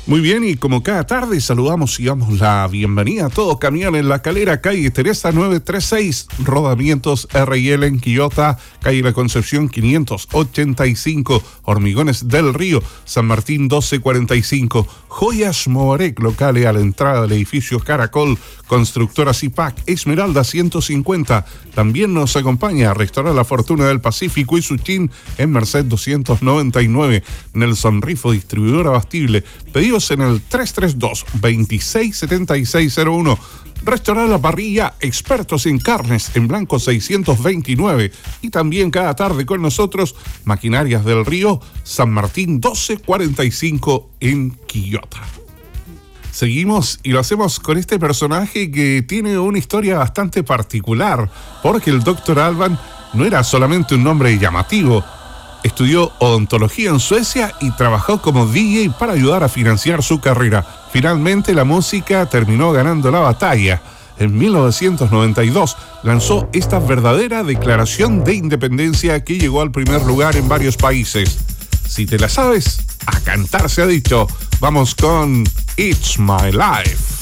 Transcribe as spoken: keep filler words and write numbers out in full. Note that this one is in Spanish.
Muy bien, y como cada tarde saludamos y damos la bienvenida a todo camión en La Calera, calle Teresa novecientos treinta y seis, Rodamientos R y L en Quillota, calle La Concepción quinientos ochenta y cinco, Hormigones del Río, San Martín doce cuarenta y cinco, Joyas Mobarec, locales a la entrada del edificio Caracol, Constructora Zipac, Esmeralda ciento cincuenta. También nos acompaña Restaurar La Fortuna del Pacífico y Suchín en Merced doscientos noventa y nueve, Nelson Rifo, distribuidor abastible. Pedidos en el tres tres dos, veintiséis setenta y seis cero uno. Restaurar La Parrilla, expertos en carnes, en Blanco seiscientos veintinueve. Y también cada tarde con nosotros, Maquinarias del Río, San Martín doce cuarenta y cinco en Quillota. Seguimos y lo hacemos con este personaje que tiene una historia bastante particular, porque el doctor Alban no era solamente un nombre llamativo. Estudió odontología en Suecia y trabajó como D J para ayudar a financiar su carrera. Finalmente la música terminó ganando la batalla. En mil novecientos noventa y dos lanzó esta verdadera declaración de independencia que llegó al primer lugar en varios países. Si te la sabes, a cantar se ha dicho. Vamos con It's My Life.